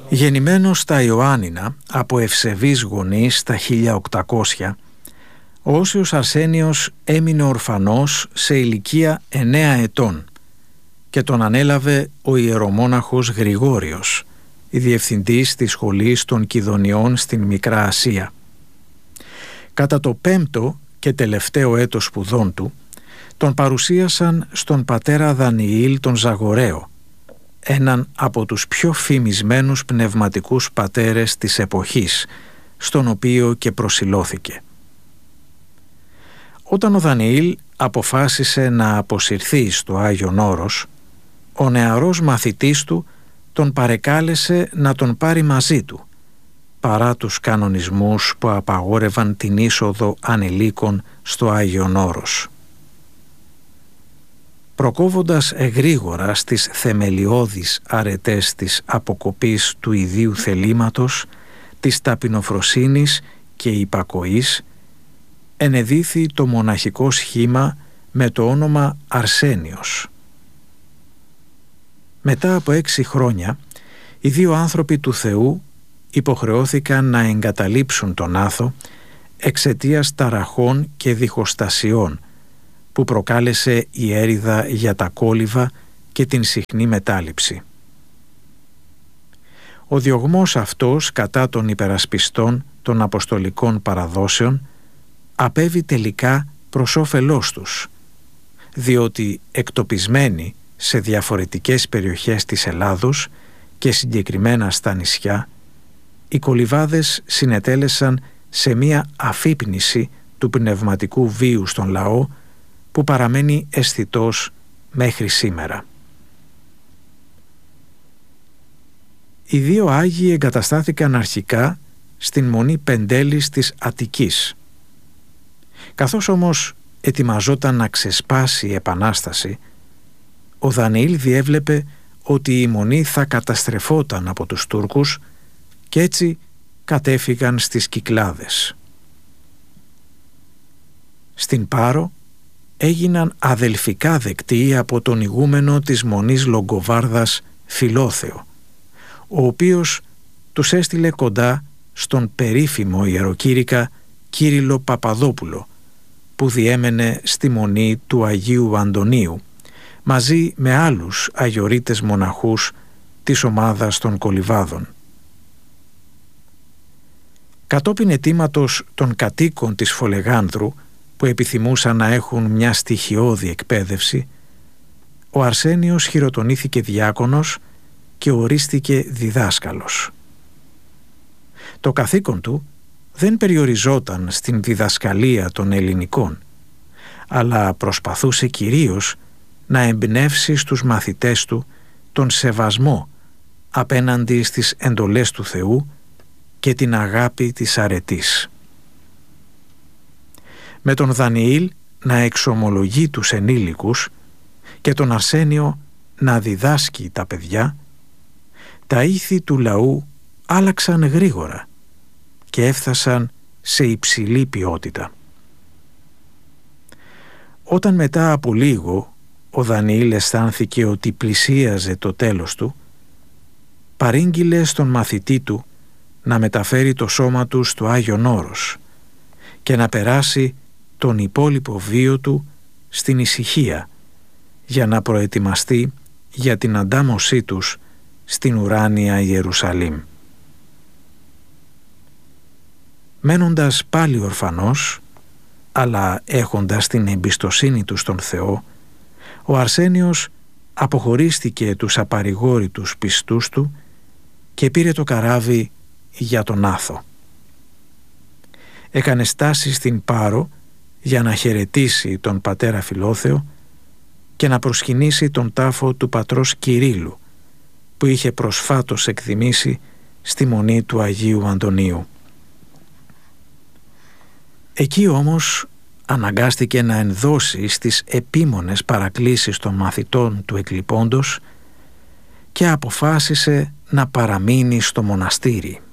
Γεννημένος στα Ιωάννινα από ευσεβείς γονείς τα 1800, ο Όσιος Αρσένιος έμεινε ορφανός σε ηλικία 9 ετών και τον ανέλαβε ο ιερομόναχος Γρηγόριος, διευθυντής της σχολής των Κιδωνιών στην Μικρά Ασία. Κατά το 5ο και τελευταίο έτος σπουδών του, τον παρουσίασαν στον πατέρα Δανιήλ τον Ζαγοραίο, έναν από τους πιο φημισμένους πνευματικούς πατέρες της εποχής, στον οποίο και προσηλώθηκε. Όταν ο Δανιήλ αποφάσισε να αποσυρθεί στο Άγιον Όρος, ο νεαρός μαθητής του τον παρεκάλεσε να τον πάρει μαζί του, παρά τους κανονισμούς που απαγόρευαν την είσοδο ανηλίκων στο Άγιον Όρος. Προκόβοντας εγρήγορα στις θεμελιώδεις αρετές της αποκοπής του ιδίου θελήματος, της ταπεινοφροσύνης και υπακοής, ενεδίθη το μοναχικό σχήμα με το όνομα Αρσένιος. Μετά από 6 χρόνια, οι δύο άνθρωποι του Θεού υποχρεώθηκαν να εγκαταλείψουν τον άθο εξαιτίας ταραχών και διχοστασιών που προκάλεσε η έρηδα για τα κόλληβα και την συχνή μετάληψη. Ο διωγμός αυτός κατά των υπερασπιστών των αποστολικών παραδόσεων απέβη τελικά προς όφελός τους, διότι εκτοπισμένοι σε διαφορετικές περιοχές της Ελλάδος και συγκεκριμένα στα νησιά, οι κολιβάδες συνετέλεσαν σε μία αφύπνιση του πνευματικού βίου στον λαό που παραμένει αισθητός μέχρι σήμερα. Οι δύο Άγιοι εγκαταστάθηκαν αρχικά στην Μονή Πεντέλης της Αττικής. Καθώς όμως ετοιμαζόταν να ξεσπάσει η Επανάσταση, ο Δανιήλ διέβλεπε ότι η Μονή θα καταστρεφόταν από τους Τούρκους και έτσι κατέφυγαν στις Κυκλάδες. Στην Πάρο έγιναν αδελφικά δεκτοί από τον ηγούμενο της Μονής Λογκοβάρδας Φιλόθεο, ο οποίος τους έστειλε κοντά στον περίφημο ιεροκήρυκα Κύριλλο Παπαδόπουλο, που διέμενε στη Μονή του Αγίου Αντωνίου, μαζί με άλλους αγιορείτες μοναχούς της ομάδας των Κολιβάδων. Κατόπιν αιτήματος των κατοίκων της Φολεγάνδρου, που επιθυμούσαν να έχουν μια στοιχειώδη εκπαίδευση, ο Αρσένιος χειροτονήθηκε διάκονος και ορίστηκε διδάσκαλος. Το καθήκον του δεν περιοριζόταν στην διδασκαλία των ελληνικών, αλλά προσπαθούσε κυρίως να εμπνεύσει στους μαθητές του τον σεβασμό απέναντι στις εντολές του Θεού και την αγάπη της αρετής. Με τον Δανιήλ να εξομολογεί τους ενήλικους και τον Αρσένιο να διδάσκει τα παιδιά, τα ήθη του λαού άλλαξαν γρήγορα και έφτασαν σε υψηλή ποιότητα. Όταν μετά από λίγο ο Δανιήλ αισθάνθηκε ότι πλησίαζε το τέλος του, παρήγγειλε στον μαθητή του να μεταφέρει το σώμα του στο Άγιον Όρος και να περάσει τον υπόλοιπο βίο του στην ησυχία για να προετοιμαστεί για την αντάμωσή τους στην ουράνια Ιερουσαλήμ. Μένοντας πάλι ορφανός, αλλά έχοντας την εμπιστοσύνη του στον Θεό, ο Αρσένιος αποχωρίστηκε τους απαρηγόρητους πιστούς του και πήρε το καράβι για τον Άθο. Έκανε στάση στην Πάρο για να χαιρετήσει τον πατέρα Φιλόθεο και να προσκυνήσει τον τάφο του πατρός Κυρίλλου, που είχε προσφάτως εκδημήσει στη Μονή του Αγίου Αντωνίου. Εκεί όμως αναγκάστηκε να ενδώσει στις επίμονες παρακλήσεις των μαθητών του εκλειπώντος και αποφάσισε να παραμείνει στο μοναστήρι.